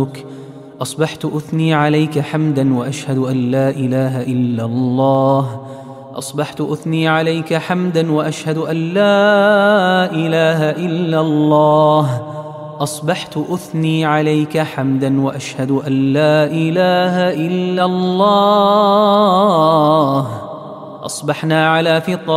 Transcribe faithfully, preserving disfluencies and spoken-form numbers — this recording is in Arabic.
نفسك. أصبحت أثني عليك حمدا وأشهد أن لا إله إلا الله. أصبحت أثني عليك حمدا وأشهد أن لا إله إلا الله. أصبحت أثني عليك حمدا وأشهد أن لا إله إلا الله. أصبحنا على فطرة